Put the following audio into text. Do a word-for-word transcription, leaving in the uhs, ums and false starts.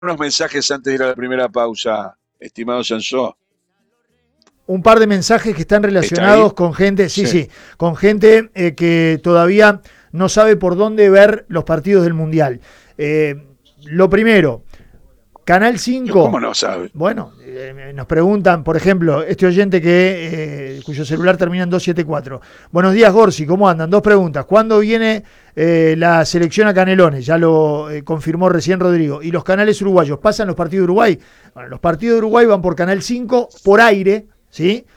unos mensajes antes de ir a la primera pausa, estimado Sansó. Un par de mensajes que están relacionados con gente, sí, sí, sí con gente eh, que todavía no sabe por dónde ver los partidos del Mundial. Eh, lo primero, Canal cinco. ¿Cómo no sabe? Bueno, eh, nos preguntan, por ejemplo, este oyente que eh, cuyo celular termina en dos siete cuatro. Buenos días, Gorsi, ¿cómo andan? Dos preguntas. ¿Cuándo viene eh, la selección a Canelones? Ya lo eh, confirmó recién Rodrigo. ¿Y los canales uruguayos? ¿Pasan los partidos de Uruguay? Bueno, los partidos de Uruguay van por Canal cinco, por aire, ¿sí?